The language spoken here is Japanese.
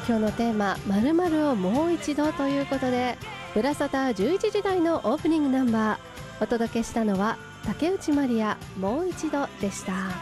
今日のテーマ〇〇をもう一度ということで、ブラサタ11時台のオープニングナンバーお届けしたのは竹内まりやもう一度でした。